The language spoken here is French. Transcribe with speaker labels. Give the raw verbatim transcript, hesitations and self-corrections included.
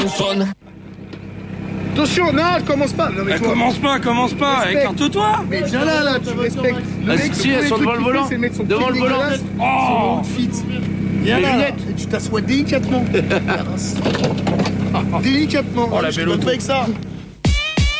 Speaker 1: On sonne.
Speaker 2: Attention, non, commence pas. Non, mais
Speaker 3: Bah,
Speaker 2: toi,
Speaker 3: commence pas, commence pas,
Speaker 2: Respecte.
Speaker 3: écarte-toi.
Speaker 2: Mais viens là, là, tu respectes. Le
Speaker 4: Ah,
Speaker 2: mec,
Speaker 4: si,
Speaker 2: le
Speaker 4: elles
Speaker 2: premier
Speaker 4: sont
Speaker 2: truc
Speaker 4: devant le
Speaker 2: qu'il fait,
Speaker 4: volant.
Speaker 2: c'est mettre son
Speaker 4: Devant
Speaker 2: pied
Speaker 4: le volant.
Speaker 2: dégueulasse
Speaker 3: Oh.
Speaker 2: sur le fit. Viens
Speaker 4: Les
Speaker 2: là, là,
Speaker 4: lunettes.
Speaker 2: et tu t'assois délicatement. Délicatement.
Speaker 3: Oh, la
Speaker 2: Je
Speaker 3: belle
Speaker 2: rigole
Speaker 3: auto.
Speaker 2: pas avec ça.